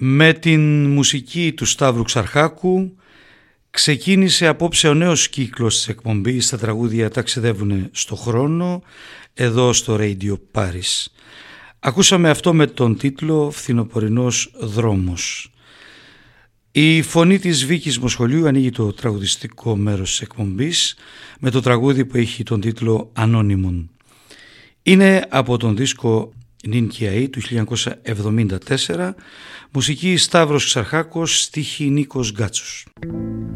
Με την μουσική του Σταύρου Ξαρχάκου ξεκίνησε απόψε ο νέος κύκλος της εκπομπής. Τα τραγούδια ταξιδεύουν στο χρόνο εδώ στο Radio Paris. Ακούσαμε αυτό με τον τίτλο «Φθινοπορεινός δρόμος». Η φωνή της Βίκης Μοσχολιού ανοίγει το τραγουδιστικό μέρος της εκπομπής με το τραγούδι που έχει τον τίτλο «Ανώνυμον». Είναι από τον δίσκο Νίνκιαή του 1974, μουσική Σταύρος Ξαρχάκος, στίχη Νίκος Γκάτσος.